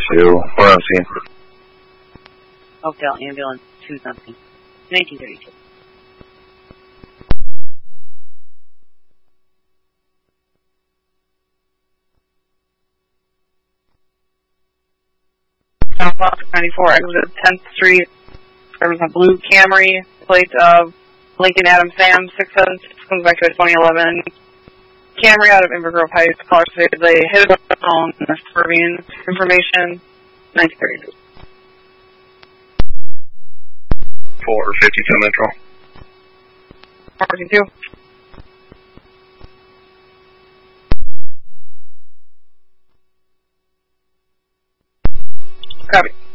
2. We're on scene. Oakdale Ambulance 2 something. 1932. Southwest 94, exit 10th Street. There was a blue Camry, plate of Lincoln Adam Sam 676, comes back to a 2011 Camry out of Inver Grove Heights. Caller stated they hit it on the phone, disturbing information, 1932. 452 Metro. 452. Copy.